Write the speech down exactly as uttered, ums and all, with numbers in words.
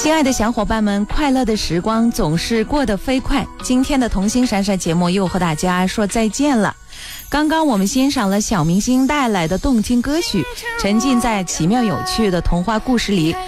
亲爱的小伙伴们，快乐的时光总是过得飞快，今天的童心闪闪节目又和大家说再见了。刚刚我们欣赏了小明星带来的动听歌曲，沉浸在奇妙有趣的童话故事里，